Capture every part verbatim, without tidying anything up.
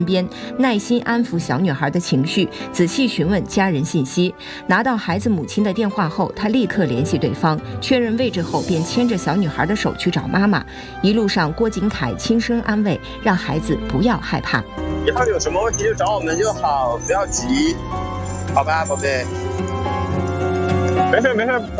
边，耐心安抚小女孩的情绪，仔细询问家人信息。拿到孩子母亲的电话后，他立刻联系对方，确认位置后便牵着小女孩的手去找妈妈。一路上，郭景凯轻声安慰，让孩子不要害怕。 以后有什么问题就找我们就好，不要急，好吧，宝贝。没事没事。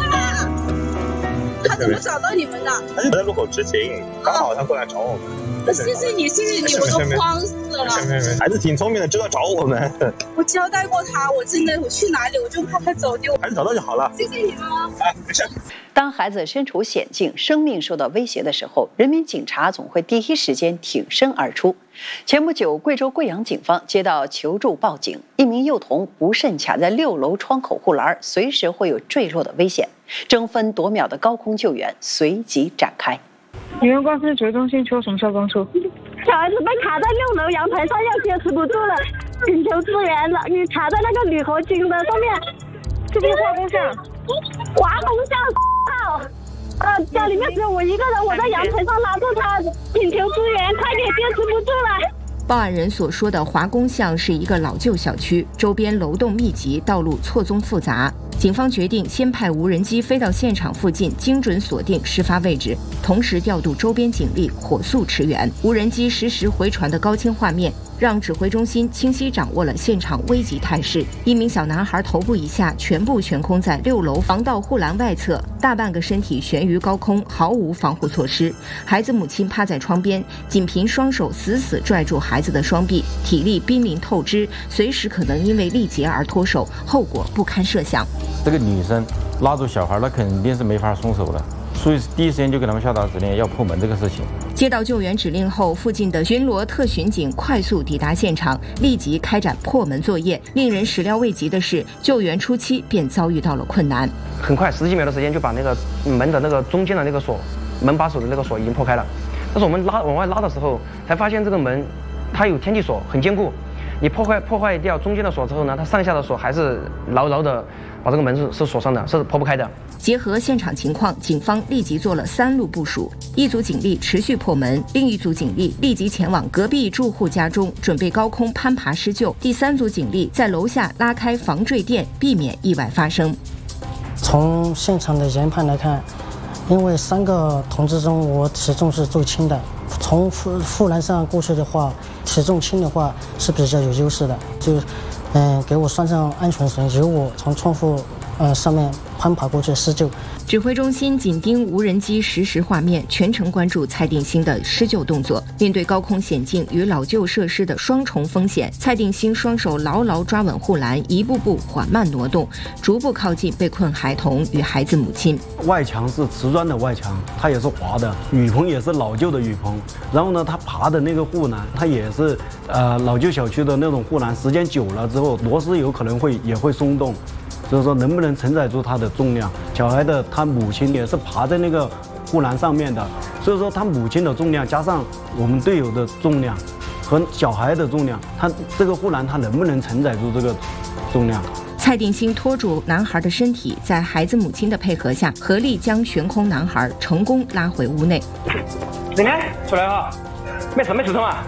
他怎么找到你们的？ 他就在路口执勤，刚好他过来找我们。 谢谢你，谢谢你，我都慌死了。 孩子挺聪明的，知道找我们。 我交代过他，我真的我去哪里我就怕他走丢。 孩子找到就好了。 谢谢你们啊。 哎，没事。 当孩子身处险境、生命受到威胁的时候，人民警察总会第一时间挺身而出。前不久，贵州贵阳警方接到求助报警，一名幼童不慎卡在六楼窗口护栏，随时会有坠落的危险。争分夺秒的高空救援随即展开。 你们关分局中心求什么消防处？ 小孩子被卡在六楼阳台上，要坚持不住了，请求支援了。你卡在那个铝合金的上面， 这边化工项， 化工项号。呃，家里面只有我一个人，我在阳台上拉住他，请求支援，快点，坚持不住了。 报案人所说的华工巷是一个老旧小区，周边楼栋密集，道路错综复杂。警方决定先派无人机飞到现场附近，精准锁定事发位置，同时调度周边警力，火速驰援。无人机实时回传的高清画面，让指挥中心清晰掌握了现场危急态势。一名小男孩头部以下全部悬空在六楼防盗护栏外侧，大半个身体悬于高空，毫无防护措施。孩子母亲趴在窗边，仅凭双手死死拽住孩子的双臂，体力濒临透支，随时可能因为力竭而脱手，后果不堪设想。 这个女生拉住小孩，那肯定是没法松手的，所以第一时间就给他们下达指令，要破门这个事情。 接到救援指令后，附近的巡逻特巡警快速抵达现场，立即开展破门作业。令人始料未及的是，救援初期便遭遇到了困难。 很快，十几秒的时间就把那个门的那个中间的那个锁，门把手的那个锁已经破开了。但是我们拉往外拉的时候，才发现这个门它有天地锁，很坚固。你破坏破坏掉中间的锁之后呢，它上下的锁还是牢牢的把这个门是是锁上的，是破不开的。 结合现场情况，警方立即做了三路部署：一组警力持续破门，另一组警力立即前往隔壁住户家中，准备高空攀爬施救；第三组警力在楼下拉开防坠垫，避免意外发生。 从现场的研判来看，因为三个同志中我体重是最轻的，从护护栏上过去的话，体重轻的话是比较有优势的，就嗯、呃、给我拴上安全绳，由我从窗户呃上面攀爬过去施救。 指挥中心紧盯无人机实时画面，全程关注蔡定兴的施救动作。面对高空险境与老旧设施的双重风险，蔡定兴双手牢牢抓稳护栏，一步步缓慢挪动，逐步靠近被困孩童与孩子母亲。 外墙是瓷砖的外墙，它也是滑的，雨棚也是老旧的雨棚。然后呢，他爬的那个护栏，它也是呃老旧小区的那种护栏，时间久了之后，螺丝有可能会也会松动。所以说能不能承载住他的重量？小孩的他母亲也是爬在那个护栏上面的，所以说他母亲的重量加上我们队友的重量和小孩的重量，他这个护栏他能不能承载住这个重量？ 蔡定兴拖住男孩的身体，在孩子母亲的配合下，合力将悬空男孩成功拉回屋内。 人呢？出来哈，没事没受伤啊。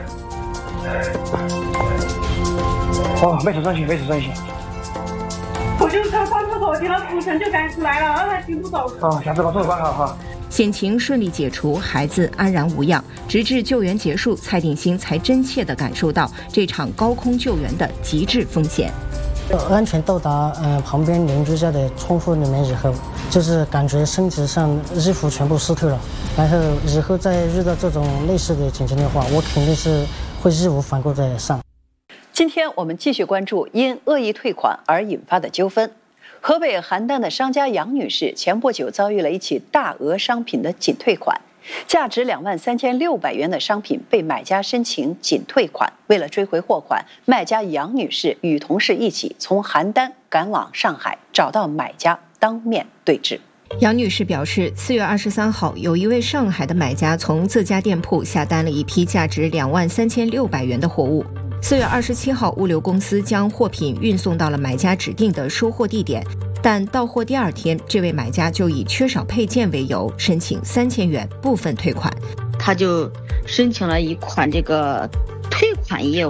哦，没受伤行，没受伤行。 我就是刚上厕所，听到哭声就赶出来了，让他听不懂。 哦，下次把厕所关好哈。 险情顺利解除，孩子安然无恙。直至救援结束，蔡定兴才真切地感受到这场高空救援的极致风险。 安全到达嗯、呃、旁边邻居家的窗户里面以后，就是感觉身体上衣服全部湿透了。然后以后再遇到这种类似的情形的话，我肯定是会义无反顾地上。 今天我们继续关注因恶意退款而引发的纠纷。河北邯郸的商家杨女士前不久遭遇了一起大额商品的仅退款，价值两万三千六百元的商品被买家申请仅退款。为了追回货款，卖家杨女士与同事一起从邯郸赶往上海，找到买家当面对质。 杨女士表示，四月二十三号，有一位上海的买家从自家店铺下单了一批价值两万三千六百元的货物。四月二十七号，物流公司将货品运送到了买家指定的收货地点，但到货第二天，这位买家就以缺少配件为由，申请三千元部分退款。 他就申请了一款这个退款业务，